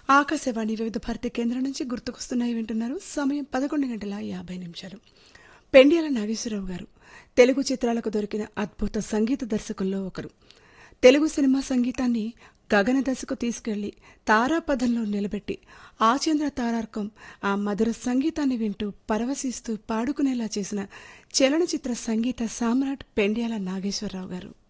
ఆకాశవాణి వివిధ భారతి కేంద్రం నుంచి గుర్తుకొస్తున్నాయి వింటున్నారు. సమయం 11:50. పెండ్యాల నాగేశ్వరరావు గారు తెలుగు చిత్రాలకు దొరికిన అద్భుత సంగీత దర్శకుల్లో ఒకరు. తెలుగు సినిమా సంగీతాన్ని గగన దశకు తీసుకెళ్లి తారాపథంలో నిలబెట్టి ఆచంద్ర తారార్కం ఆ మధుర సంగీతాన్ని వింటూ పరవశిస్తూ పాడుకునేలా చేసిన చలనచిత్ర సంగీత సామ్రాట్ పెండ్యాల నాగేశ్వరరావు గారు.